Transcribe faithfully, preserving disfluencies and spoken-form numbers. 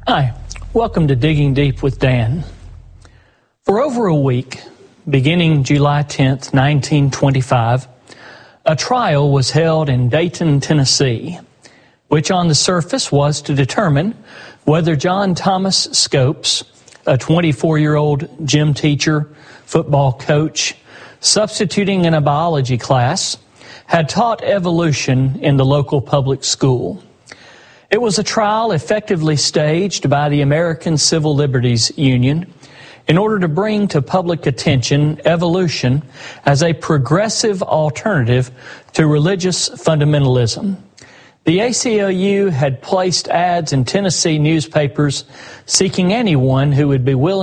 Hi, welcome to Digging Deep with Dan. For over a week, beginning July tenth, nineteen twenty-five, a trial was held in Dayton, Tennessee, which on the surface was to determine whether John Thomas Scopes, a twenty-four-year-old gym teacher, football coach, substituting in a biology class, had taught evolution in the local public school. It was a trial effectively staged by the American Civil Liberties Union in order to bring to public attention evolution as a progressive alternative to religious fundamentalism. The A C L U had placed ads in Tennessee newspapers seeking anyone who would be willing